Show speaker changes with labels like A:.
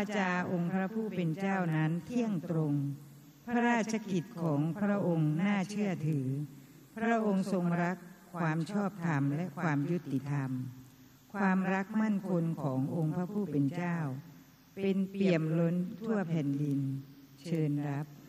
A: จาองค์พระผู้เป็นเจ้านั้นเที่ยงตรงพระราชกิจของพระองค์น่าเชื่อถือพระองค์ทรงรักความชอบธรรมและความยุติธรรมความรักมั่นคงขององค์พระผู้เป็นเจ้าเป็นเปี่ยมล้นทั่วแผ่นดินเชิญรับ